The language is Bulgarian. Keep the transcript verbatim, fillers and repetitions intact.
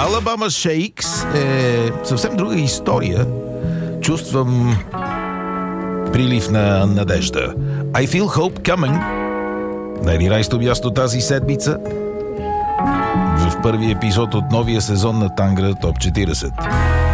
Alabama Shakes е съвсем друга история. Чувствам прилив на надежда. I feel hope coming. На единайсето място тази седмица в първи епизод от новия сезон на Тангра Топ четирийсет.